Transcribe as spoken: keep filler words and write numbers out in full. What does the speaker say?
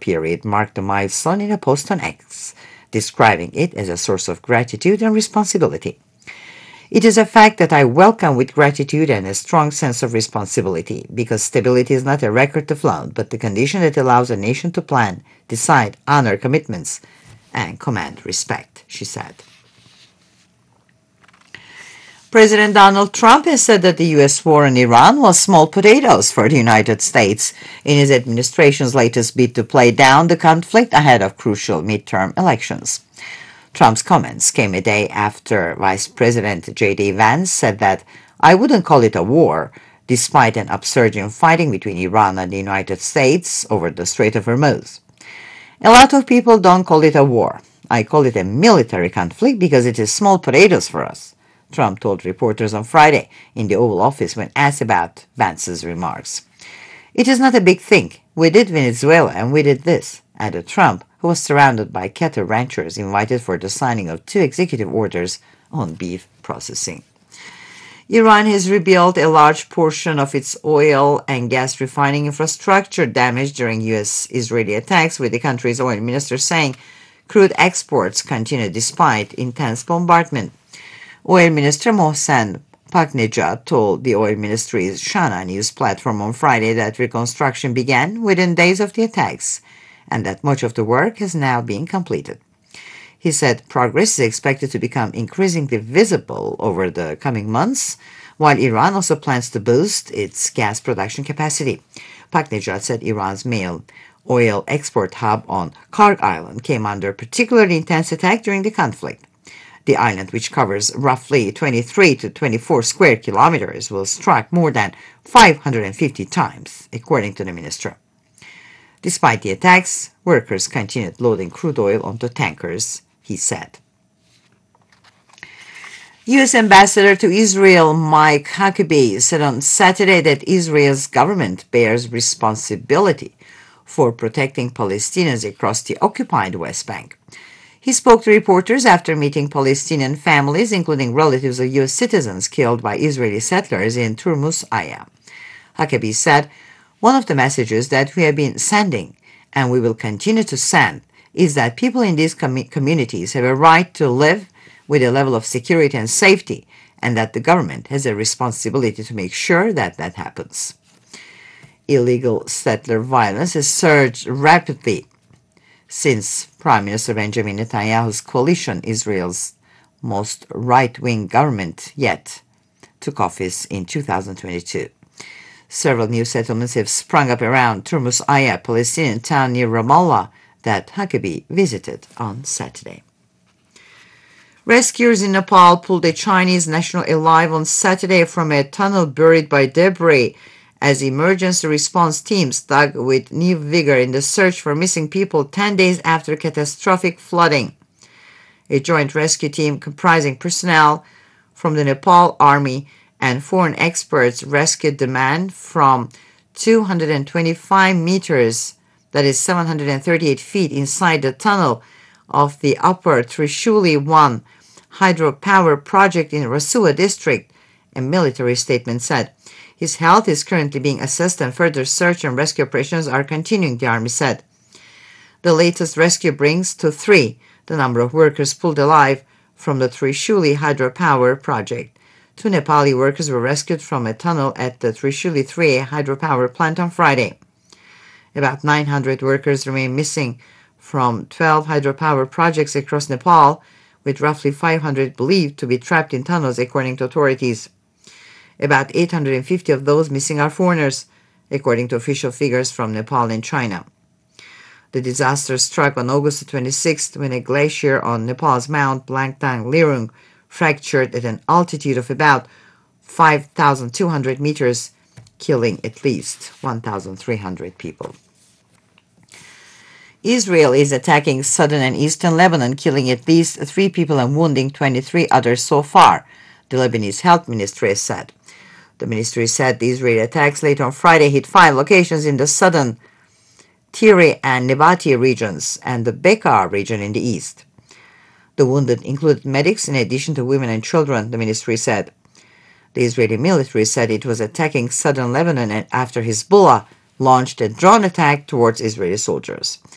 period marked a milestone in a post on X, describing it as a source of gratitude and responsibility. It is a fact that I welcome with gratitude and a strong sense of responsibility, because stability is not a record to flout, but the condition that allows a nation to plan, decide, honor commitments, and command respect, she said. President Donald Trump has said that the U S war in Iran was small potatoes for the United States in his administration's latest bid to play down the conflict ahead of crucial midterm elections. Trump's comments came a day after Vice President J D Vance said that I wouldn't call it a war, despite an upsurge in fighting between Iran and the United States over the Strait of Hormuz. A lot of people don't call it a war. I call it a military conflict because it is small potatoes for us, Trump told reporters on Friday in the Oval Office when asked about Vance's remarks. It is not a big thing. We did Venezuela and we did this, added Trump, who was surrounded by cattle ranchers invited for the signing of two executive orders on beef processing. Iran has rebuilt a large portion of its oil and gas refining infrastructure damaged during U S-Israeli attacks, with the country's oil minister saying crude exports continue despite intense bombardment. Oil Minister Mohsen Paknejad told the oil ministry's Shana news platform on Friday that reconstruction began within days of the attacks and that much of the work has now been completed. He said progress is expected to become increasingly visible over the coming months, while Iran also plans to boost its gas production capacity. Paknejad said Iran's main oil export hub on Karg Island came under particularly intense attack during the conflict. The island, which covers roughly twenty-three to twenty-four square kilometers, was struck more than five hundred fifty times, according to the minister. Despite the attacks, workers continued loading crude oil onto tankers, he said. U S Ambassador to Israel Mike Huckabee said on Saturday that Israel's government bears responsibility for protecting Palestinians across the occupied West Bank. He spoke to reporters after meeting Palestinian families, including relatives of U S citizens killed by Israeli settlers in Turmus Aya. Huckabee said, "One of the messages that we have been sending, and we will continue to send, is that people in these com- communities have a right to live with a level of security and safety, and that the government has a responsibility to make sure that that happens." Illegal settler violence has surged rapidly since Prime Minister Benjamin Netanyahu's coalition, Israel's most right-wing government yet, took office in two thousand twenty-two. Several new settlements have sprung up around Turmus Aya, a Palestinian town near Ramallah, that Huckabee visited on Saturday. Rescuers in Nepal pulled a Chinese national alive on Saturday from a tunnel buried by debris as emergency response teams dug with new vigor in the search for missing people ten days after catastrophic flooding. A joint rescue team comprising personnel from the Nepal Army and foreign experts rescued the man from two hundred twenty-five meters, that is seven hundred thirty-eight feet, inside the tunnel of the Upper Trishuli one hydropower project in Rasua district, a military statement said. His health is currently being assessed and further search and rescue operations are continuing, the Army said. The latest rescue brings to three the number of workers pulled alive from the Trishuli hydropower project. Two Nepali workers were rescued from a tunnel at the Trishuli three hydropower plant on Friday. About nine hundred workers remain missing from twelve hydropower projects across Nepal, with roughly five hundred believed to be trapped in tunnels, according to authorities. About eight hundred fifty of those missing are foreigners, according to official figures from Nepal and China. The disaster struck on August twenty-sixth when a glacier on Nepal's Mount Blangtang Lirung fractured at an altitude of about five thousand two hundred meters, killing at least one thousand three hundred people. Israel is attacking southern and eastern Lebanon, killing at least three people and wounding twenty-three others so far, the Lebanese health ministry said. The ministry said the Israeli attacks late on Friday hit five locations in the southern Tiri and Nebati regions and the Bekaa region in the east. The wounded included medics in addition to women and children, the ministry said. The Israeli military said it was attacking southern Lebanon after Hezbollah launched a drone attack towards Israeli soldiers.